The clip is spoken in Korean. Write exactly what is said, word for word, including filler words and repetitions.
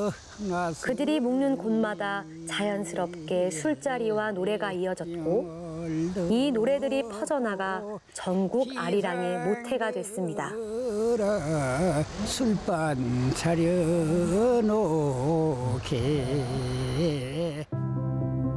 그들이 묵는 곳마다 자연스럽게 술자리와 노래가 이어졌고 이 노래들이 퍼져나가 전국 아리랑의 모태가 됐습니다. 술반 차려놓게